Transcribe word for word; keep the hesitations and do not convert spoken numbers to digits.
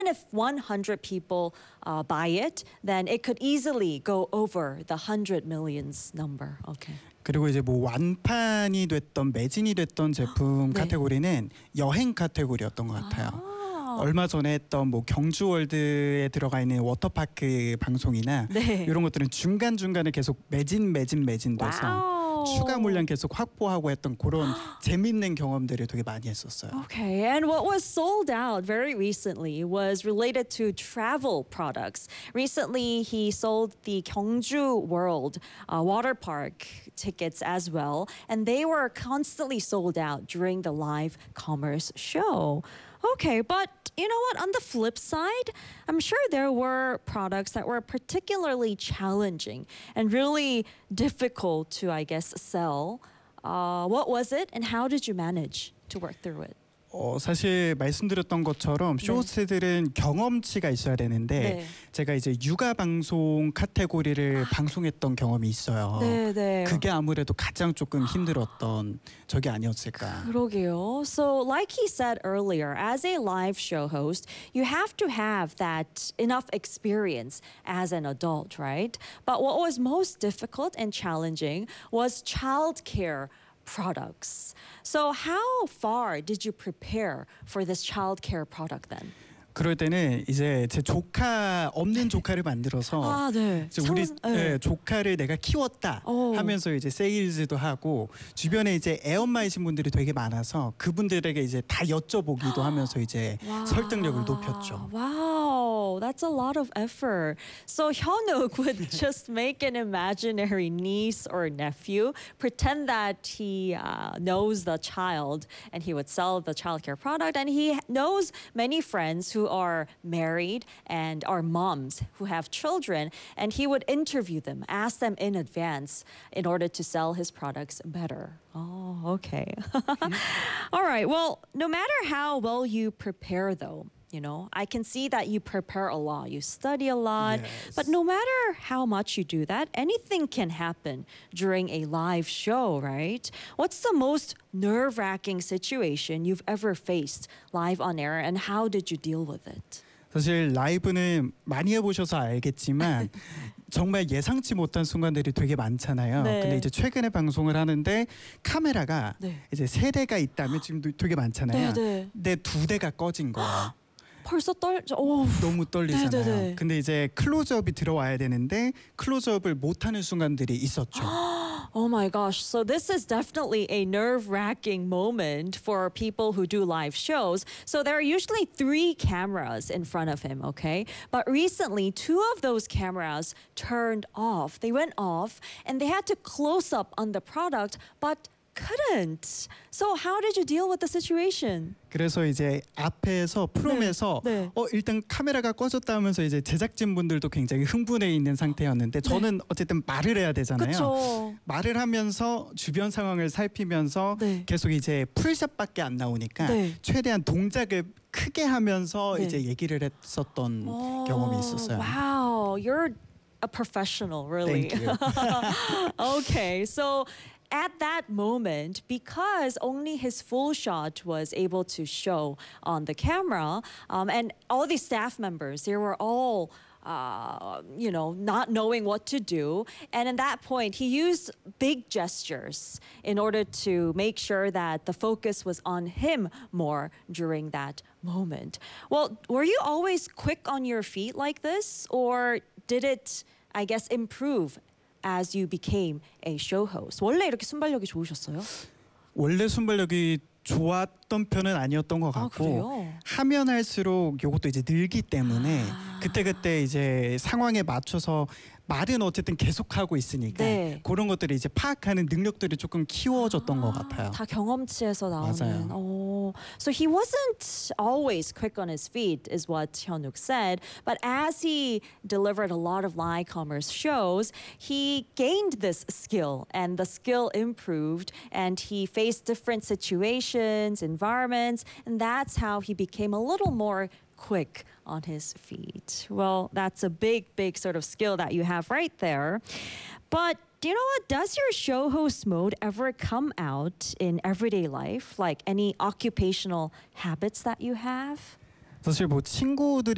if one hundred people uh, buy it, then it could easily go over the one hundred millions number. Okay. 그리고 이제 뭐 완판이 됐던 매진이 됐던 제품 네. 카테고리는 여행 카테고리였던 것 같아요. 아. 얼마 전에 했던 뭐 경주월드에 들어가 있는 워터파크 방송이나 네. 이런 것들은 중간 중간에 계속 매진 매진 매진돼서 와우. 추가 물량 계속 확보하고 했던 그런 재밌는 경험들을 되게 많이 했었어요. Okay, and what was sold out very recently was related to travel products. Recently, he sold the Gyeongju World uh, water park tickets as well, and they were constantly sold out during the live commerce show. Okay, but you know what? On the flip side, I'm sure there were products that were particularly challenging and really difficult to, I guess, sell. Uh, what was it, and how did you manage to work through it? 어, 사실 말씀드렸던 것처럼 네. 쇼츠들은 경험치가 있어야 되는데 네. 제가 이제 육아 방송 카테고리를 방송했던 경험이 있어요. 네, 네. 그게 아무래도 가장 조금 힘들었던 적이 아니었을까. 그러게요. So, like he said earlier, as a live show host, you have to have that enough experience as an adult, right? But what was most difficult and challenging was childcare products. So, how far did you prepare for this childcare product then? 그럴 때는 이제 제 조카 없는 조카를 만들어서 아, 네. 이제 우리 참, 네. 예, 조카를 내가 키웠다 오. 하면서 이제 세일즈도 하고 주변에 이제 애엄마이신 분들이 되게 많아서 그분들에게 이제 다 여쭤보기도 하면서 이제 Wow. 설득력을 높였죠. Wow, that's a lot of effort. So Hyunuk would just make an imaginary niece or nephew, pretend that he uh, knows the child, and he would sell the childcare product. And he knows many friends who are married and are moms who have children, and he would interview them, ask them in advance in order to sell his products better. Oh, okay. All right. Well, no matter how well you prepare, though, you know, I can see that you prepare a lot, you study a lot, Yes. but no matter how much you do that, anything can happen during a live show, right? What's the most nerve-wracking situation you've ever faced live on air, and how did you deal with it? 사실 라이브는 많이 해보셔서 알겠지만 정말 예상치 못한 순간들이 되게 많잖아요. 네. 근데 이제 최근에 방송을 하는데 카메라가 네. 이제 세 대가 있다면 지금도 되게 많잖아요. 네, 네. 근데 두 대가 꺼진 거예요. 벌써 떨, 오, 너무 떨리잖아요. 네, 네, 네. 근데 이제 클로즈업이 들어와야 되는데 클로즈업을 못하는 순간들이 있었죠. Oh my gosh. So this is definitely a nerve-wracking moment for people who do live shows. So there are usually three cameras in front of him, okay? But recently, two of those cameras turned off. They went off and they had to close up on the product, but couldn't. So how did you deal with the situation? 그래서 이제 앞에서 프롬에서 네, 네. 어 일단 카메라가 꺼졌다 하면서 이제 제작진분들도 굉장히 흥분해 있는 상태였는데 저는 어쨌든 말을 해야 되잖아요. 그쵸. 말을 하면서 주변 상황을 살피면서 네. 계속 이제 풀샷밖에 안 나오니까 네. 최대한 동작을 크게 하면서 네. 이제 얘기를 했었던 경험이 있었어요. Wow, you're a professional, really. Thank you. Okay, so at that moment, because only his full shot was able to show on the camera, um, and all the staff members, they were all uh, you know, not knowing what to do. And at that point, he used big gestures in order to make sure that the focus was on him more during that moment. Well, were you always quick on your feet like this, or did it, I guess, improve as you became a show host? 원래 이렇게 순발력이 좋으셨어요? 원래 순발력이 좋았던 편은 아니었던 것 아, 같고 그래요? 하면 할수록 요것도 이제 늘기 때문에 아. 그때그때 이제 상황에 맞춰서 말은 어쨌든 계속하고 있으니까 네. 그런 것들을 이제 파악하는 능력들이 조금 키워졌던 것 같아요. 다 경험치에서 나오는. 맞아요. Oh, so he wasn't always quick on his feet, is what Hyunuk said. But as he delivered a lot of live commerce shows, he gained this skill, and the skill improved, and he faced different situations, environments, and that's how he became a little more quick on his feet. Well, that's a big, big sort of skill that you have right there. But do you know what? Does your show host mode ever come out in everyday life? Like any occupational habits that you have? 사실 뭐 친구들이